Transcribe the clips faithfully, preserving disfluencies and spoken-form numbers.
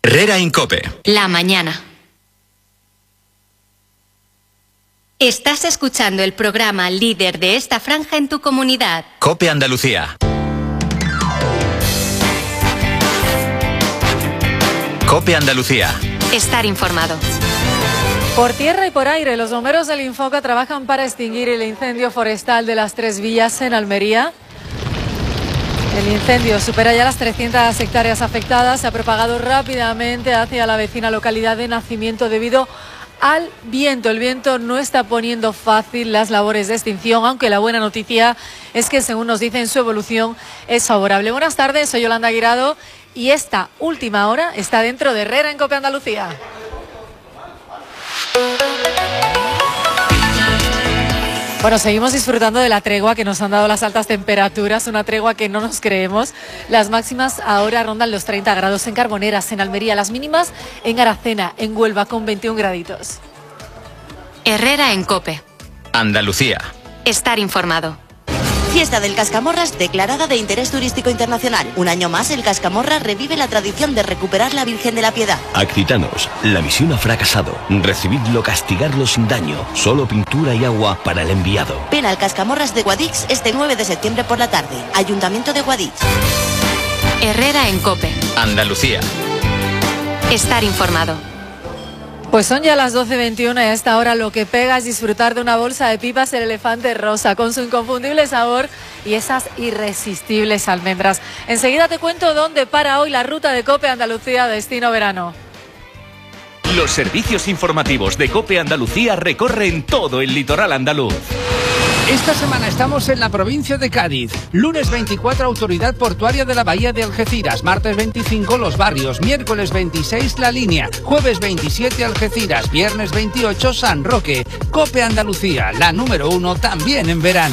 Herrera en COPE. La mañana. Estás escuchando el programa líder de esta franja en tu comunidad. COPE Andalucía. COPE Andalucía. Estar informado. Por tierra y por aire, los bomberos del Infoca trabajan para extinguir el incendio forestal de las Tres Villas en Almería. El incendio supera ya las trescientas hectáreas afectadas, se ha propagado rápidamente hacia la vecina localidad de Nacimiento debido al viento. El viento no está poniendo fácil las labores de extinción, aunque la buena noticia es que, según nos dicen, su evolución es favorable. Buenas tardes, soy Yolanda Guirado y esta última hora está dentro de Herrera en COPE Andalucía. Bueno, seguimos disfrutando de la tregua que nos han dado las altas temperaturas, una tregua que no nos creemos. Las máximas ahora rondan los treinta grados en Carboneras, en Almería, las mínimas en Aracena, en Huelva, con veintiún graditos. Herrera en COPE. Andalucía. Estar informado. Fiesta del Cascamorras declarada de interés turístico internacional. Un año más, el Cascamorra revive la tradición de recuperar la Virgen de la Piedad. Accitanos, la misión ha fracasado. Recibidlo, castigarlo sin daño. Solo pintura y agua para el enviado. Ven al Cascamorras de Guadix este nueve de septiembre por la tarde. Ayuntamiento de Guadix. Herrera en COPE. Andalucía. Estar informado. Pues son ya las doce veintiuno y a esta hora lo que pega es disfrutar de una bolsa de pipas El Elefante Rosa con su inconfundible sabor y esas irresistibles almendras. Enseguida te cuento dónde para hoy la ruta de COPE Andalucía destino verano. Los servicios informativos de COPE Andalucía recorren todo el litoral andaluz. Esta semana estamos en la provincia de Cádiz. Lunes veinticuatro, Autoridad Portuaria de la Bahía de Algeciras. Martes veinticinco, Los Barrios. Miércoles veintiséis, La Línea. Jueves veintisiete, Algeciras. Viernes veintiocho, San Roque. COPE Andalucía, la número uno también en verano.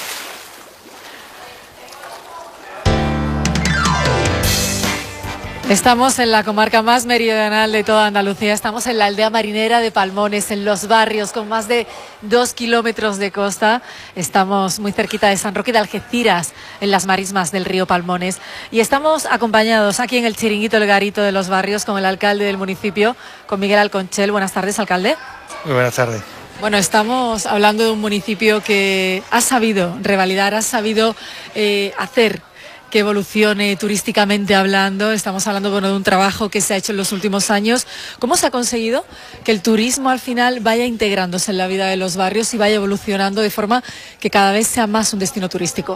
Estamos en la comarca más meridional de toda Andalucía, estamos en la aldea marinera de Palmones, en Los Barrios, con más de dos kilómetros de costa. Estamos muy cerquita de San Roque de Algeciras, en las marismas del río Palmones. Y estamos acompañados aquí en el chiringuito El Garito de Los Barrios con el alcalde del municipio, con Miguel Alconchel. Buenas tardes, alcalde. Muy buenas tardes. Bueno, estamos hablando de un municipio que ha sabido revalidar, ha sabido eh, hacer que evolucione turísticamente hablando. Estamos hablando bueno, de un trabajo que se ha hecho en los últimos años. ¿Cómo se ha conseguido que el turismo al final vaya integrándose en la vida de los barrios y vaya evolucionando de forma que cada vez sea más un destino turístico?